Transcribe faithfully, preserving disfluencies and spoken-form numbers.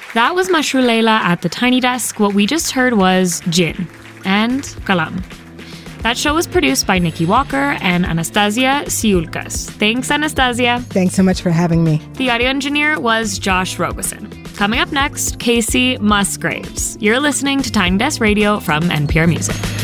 That was Mashru Leila at the Tiny Desk. What we just heard was Jinn and Kalam. That show was produced by Nikki Walker and Anastasia Siulkas. Thanks, Anastasia. Thanks so much for having me. The audio engineer was Josh Robeson. Coming up next, Casey Musgraves. You're listening to Tiny Desk Radio from N P R Music.